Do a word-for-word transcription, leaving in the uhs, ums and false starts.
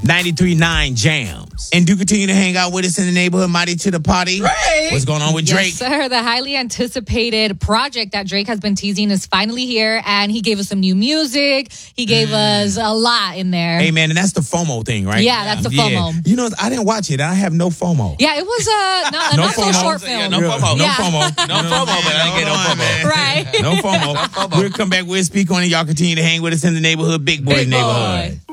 ninety-three point nine Jams. And do continue to hang out with us in the neighborhood, Mighty to the Party. Right. What's going on with Drake? Yes, sir. The highly anticipated project that Drake has been teasing is finally here, and he gave us some new music. He gave mm. us a lot in there. Hey, man, and that's the FOMO thing, right? Yeah, that's the yeah. FOMO. You know, I didn't watch it. I have no FOMO. Yeah, it was uh, not, a no not so short film. Yeah, no FOMO. No Yeah. FOMO. No FOMO, but I ain't get no FOMO. Right. No FOMO. No FOMO. We'll come back. We'll speak on it. Y'all continue to hang with us in the neighborhood. Big Boy Big neighborhood. Boy.